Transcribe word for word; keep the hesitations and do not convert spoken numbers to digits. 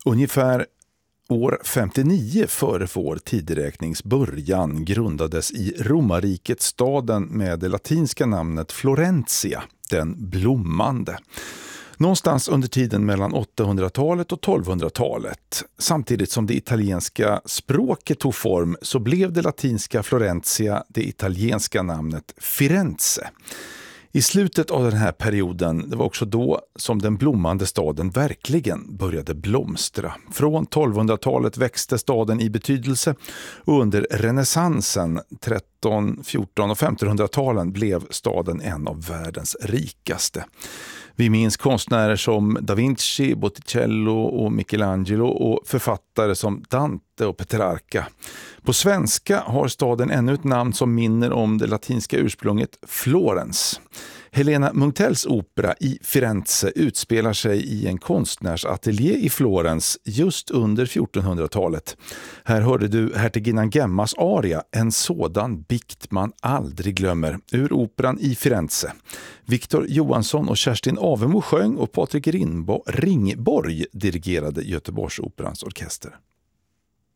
Ungefär år femtionio före vår tideräknings början grundades i romarriket staden med det latinska namnet Florentia, den blommande. Någonstans under tiden mellan åttahundratalet och tolvhundratalet. Samtidigt som det italienska språket tog form så blev det latinska Florentia det italienska namnet Firenze. I slutet av den här perioden, det var också då som den blommande staden verkligen började blomstra. Från tolvhundratalet växte staden i betydelse och under renässansen, tretton-, fjorton- och femtonhundratalen blev staden en av världens rikaste. Vi minns konstnärer som Da Vinci, Botticello och Michelangelo och författare som Dante och Petrarca. På svenska har staden ännu ett namn som minner om det latinska ursprunget Florens. Helena Munktells opera i Firenze utspelar sig i en konstnärsateljé i Florens just under fjortonhundratalet. Här hörde du hertiginnan Gemmas aria, en sådan bikt man aldrig glömmer, ur operan i Firenze. Victor Johansson och Kerstin Avemo sjöng och Patrik Ringborg dirigerade Göteborgsoperans orkester.